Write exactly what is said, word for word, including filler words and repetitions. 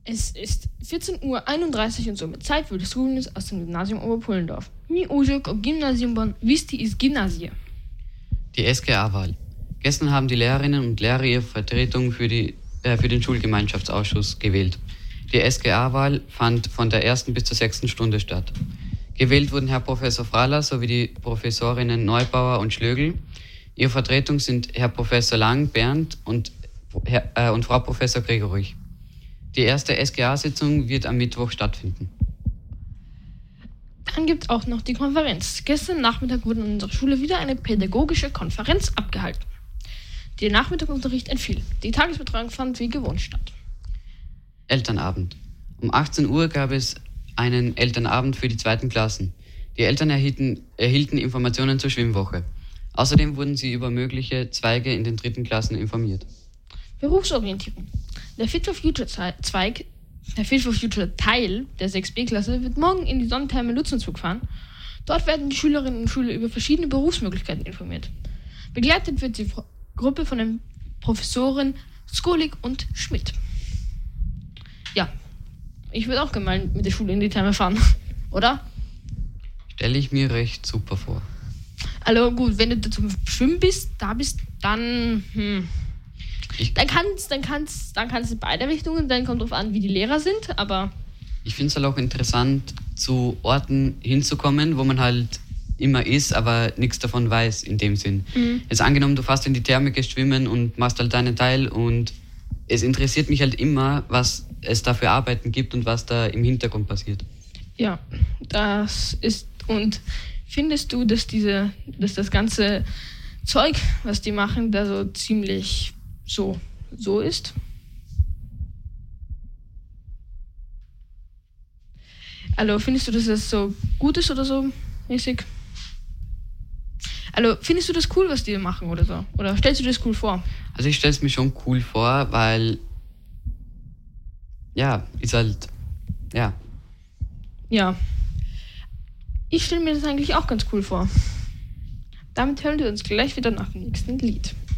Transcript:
Es ist vierzehn Uhr einunddreißig und somit Zeit für das Schulnis aus dem Gymnasium Oberpullendorf. Mi użyk o gimnazjum wisti ist Gymnasie. Die S G A-Wahl. Gestern haben die Lehrerinnen und Lehrer ihre Vertretung für, die, äh, für den Schulgemeinschaftsausschuss gewählt. Die S G A-Wahl fand von der ersten bis zur sechsten Stunde statt. Gewählt wurden Herr Professor Fraller sowie die Professorinnen Neubauer und Schlögl. Ihre Vertretung sind Herr Professor Lang, Bernd und, Herr, äh, und Frau Professor Gregorich. Die erste S G A-Sitzung wird am Mittwoch stattfinden. Dann gibt es auch noch die Konferenz. Gestern Nachmittag wurde in unserer Schule wieder eine pädagogische Konferenz abgehalten. Der Nachmittagsunterricht entfiel. Die Tagesbetreuung fand wie gewohnt statt. Elternabend. Um achtzehn Uhr gab es einen Elternabend für die zweiten Klassen. Die Eltern erhielten, erhielten Informationen zur Schwimmwoche. Außerdem wurden sie über mögliche Zweige in den dritten Klassen informiert. Berufsorientierung. Der Fit for Future Zweig, der Fit for Future Teil der sechs B-Klasse wird morgen in die Sonnentherme Lutzenszug fahren. Dort werden die Schülerinnen und Schüler über verschiedene Berufsmöglichkeiten informiert. Begleitet wird die Gruppe von den Professoren Skolik und Schmidt. Ja, ich würde auch gerne mal mit der Schule in die Therme fahren, oder? Stelle ich mir recht super vor. Also gut, wenn du da zum Schwimmen bist, da bist, dann... Hm. Ich, dann kannst dann kannst, dann kannst du in beide Richtungen, dann kommt drauf an, wie die Lehrer sind, aber... Ich finde es halt auch interessant, zu Orten hinzukommen, wo man halt immer ist, aber nichts davon weiß in dem Sinn. Mhm. Jetzt angenommen, du fährst in die Therme, gehst schwimmen und machst halt deinen Teil und es interessiert mich halt immer, was es da für Arbeiten gibt und was da im Hintergrund passiert. Ja, das ist... Und findest du, dass diese, dass das ganze Zeug, was die machen, da so ziemlich... so, so ist? Also, findest du, dass das so gut ist oder so mäßig? Also, findest du das cool, was die machen oder so? Oder stellst du dir das cool vor? Also, ich stelle es mir schon cool vor, weil, ja, ist halt, ja. Ja. Ich stelle mir das eigentlich auch ganz cool vor. Damit hören wir uns gleich wieder nach dem nächsten Lied.